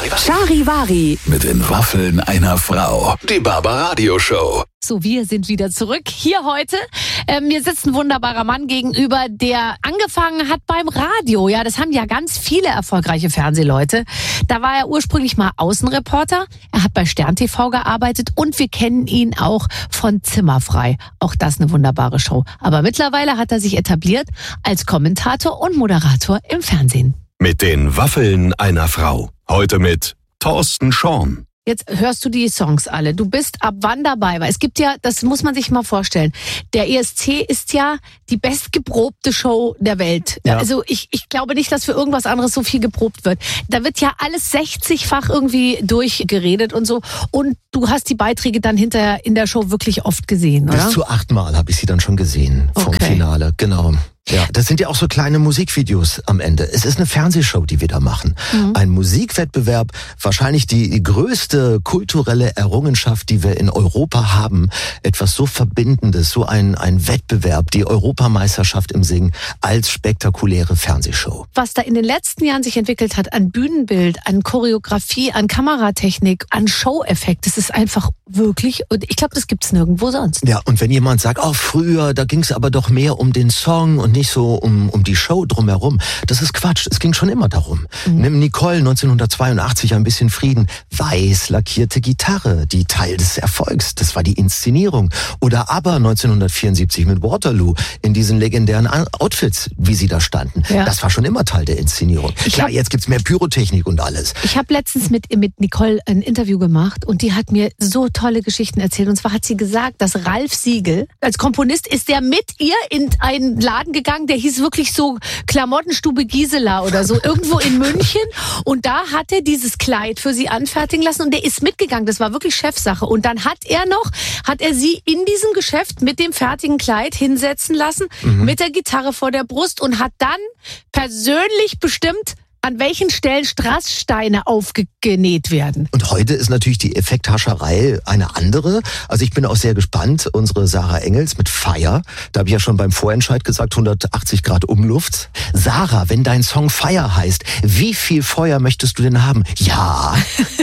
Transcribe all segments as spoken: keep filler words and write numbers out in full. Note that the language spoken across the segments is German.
Charivari. Mit den Waffeln einer Frau. Die Barbaradio Show. So, wir sind wieder zurück hier heute. Äh, mir sitzt ein wunderbarer Mann gegenüber, der angefangen hat beim Radio. Ja, das haben ja ganz viele erfolgreiche Fernsehleute. Da war er ursprünglich mal Außenreporter. Er hat bei Stern T V gearbeitet und wir kennen ihn auch von Zimmerfrei. Auch das eine wunderbare Show. Aber mittlerweile hat er sich etabliert als Kommentator und Moderator im Fernsehen. Mit den Waffeln einer Frau. Heute mit Thorsten Schorn. Jetzt hörst du die Songs alle. Du bist ab wann dabei? Weil es gibt ja, das muss man sich mal vorstellen, der E S C ist ja die bestgeprobte Show der Welt. Ja. Also ich, ich glaube nicht, dass für irgendwas anderes so viel geprobt wird. Da wird ja alles sechzigfach irgendwie durchgeredet und so. Und du hast die Beiträge dann hinterher in der Show wirklich oft gesehen, oder? Bis zu achtmal habe ich sie dann schon gesehen vom Okay. Finale, genau. Ja, das sind ja auch so kleine Musikvideos am Ende. Es ist eine Fernsehshow, die wir da machen. Mhm. Ein Musikwettbewerb, wahrscheinlich die größte kulturelle Errungenschaft, die wir in Europa haben. Etwas so Verbindendes, so ein, ein Wettbewerb, die Europameisterschaft im Singen als spektakuläre Fernsehshow. Was da in den letzten Jahren sich entwickelt hat an Bühnenbild, an Choreografie, an Kameratechnik, an Show-Effekt, das ist einfach wirklich, und ich glaube, das gibt's nirgendwo sonst. Ja, und wenn jemand sagt, oh, früher, da ging es aber doch mehr um den Song und nicht so um, um die Show drumherum. Das ist Quatsch. Es ging schon immer darum. Mhm. Nimm Nicole neunzehnhundertzweiundachtzig, ein bisschen Frieden. Weiß lackierte Gitarre, die Teil des Erfolgs. Das war die Inszenierung. Oder ABBA neunzehnhundertvierundsiebzig mit Waterloo in diesen legendären Outfits, wie sie da standen. Ja. Das war schon immer Teil der Inszenierung. Ich Klar, hab, jetzt gibt's mehr Pyrotechnik und alles. Ich habe letztens mit, mit Nicole ein Interview gemacht und die hat mir so tolle Geschichten erzählt. Und zwar hat sie gesagt, dass Ralf Siegel, als Komponist, ist der mit ihr in einen Laden gegangen, der hieß wirklich so Klamottenstube Gisela oder so, irgendwo in München. Und da hat er dieses Kleid für sie anfertigen lassen und der ist mitgegangen. Das war wirklich Chefsache. Und dann hat er noch, hat er sie in diesem Geschäft mit dem fertigen Kleid hinsetzen lassen, mhm. mit der Gitarre vor der Brust und hat dann persönlich bestimmt, an welchen Stellen Strasssteine aufgenäht werden. Und heute ist natürlich die Effekthascherei eine andere. Also ich bin auch sehr gespannt. Unsere Sarah Engels mit Fire, da habe ich ja schon beim Vorentscheid gesagt, hundertachtzig Grad Umluft. Sarah, wenn dein Song Fire heißt, wie viel Feuer möchtest du denn haben? Ja.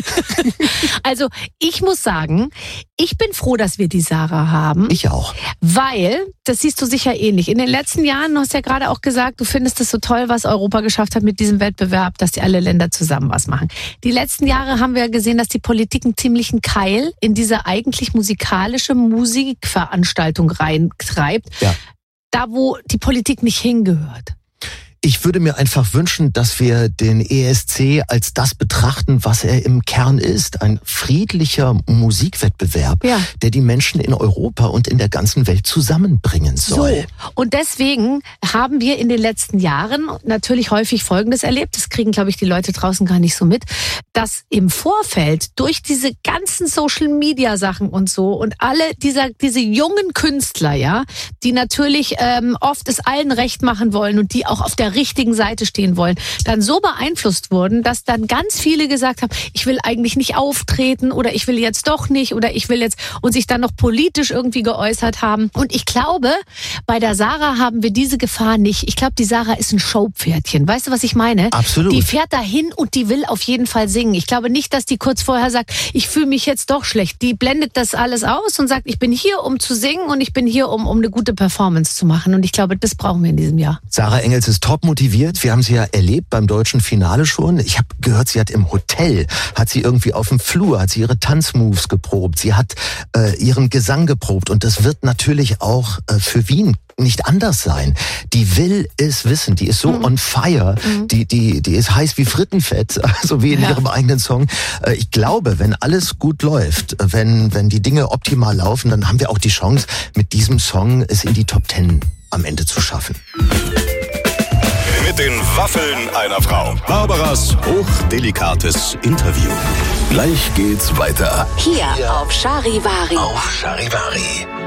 Also ich muss sagen, ich bin froh, dass wir die Sarah haben. Ich auch. Weil, das siehst du sicher ähnlich. In den letzten Jahren, du hast ja gerade auch gesagt, du findest es so toll, was Europa geschafft hat mit diesem Wettbewerb, dass die alle Länder zusammen was machen. Die letzten Jahre haben wir gesehen, dass die Politik einen ziemlichen Keil in diese eigentlich musikalische Musikveranstaltung reintreibt. Ja. Da, wo die Politik nicht hingehört. Ich würde mir einfach wünschen, dass wir den E S C als das betrachten, was er im Kern ist. Ein friedlicher Musikwettbewerb, ja. der die Menschen in Europa und in der ganzen Welt zusammenbringen soll. So. Und deswegen haben wir in den letzten Jahren natürlich häufig Folgendes erlebt. Das kriegen, glaube ich, die Leute draußen gar nicht so mit. Dass im Vorfeld durch diese ganzen Social-Media-Sachen und so und alle dieser diese jungen Künstler, ja, die natürlich ähm, oft es allen recht machen wollen und die auch auf der richtigen Seite stehen wollen, dann so beeinflusst wurden, dass dann ganz viele gesagt haben, ich will eigentlich nicht auftreten oder ich will jetzt doch nicht oder ich will jetzt und sich dann noch politisch irgendwie geäußert haben. Und ich glaube, bei der Sarah haben wir diese Gefahr nicht. Ich glaube, die Sarah ist ein Showpferdchen. Weißt du, was ich meine? Absolut. Die fährt dahin und die will auf jeden Fall singen. Ich glaube nicht, dass die kurz vorher sagt, ich fühle mich jetzt doch schlecht. Die blendet das alles aus und sagt, ich bin hier, um zu singen und ich bin hier, um, um eine gute Performance zu machen. Und ich glaube, das brauchen wir in diesem Jahr. Sarah Engels ist top motiviert. Wir haben sie ja erlebt beim deutschen Finale schon. Ich habe gehört, sie hat im Hotel, hat sie irgendwie auf dem Flur, hat sie ihre Tanzmoves geprobt. Sie hat äh, ihren Gesang geprobt. Und das wird natürlich auch äh, für Wien nicht anders sein. Die will es wissen. Die ist so mhm. on fire. Mhm. Die, die, die ist heiß wie Frittenfett, so wie in ja. ihrem eigenen Song. Äh, ich glaube, wenn alles gut läuft, wenn, wenn die Dinge optimal laufen, dann haben wir auch die Chance, mit diesem Song es in die Top Ten am Ende zu schaffen. Mit den Waffeln einer Frau. Barbaras hochdelikates Interview. Gleich geht's weiter. Hier auf Charivari. Auf Charivari.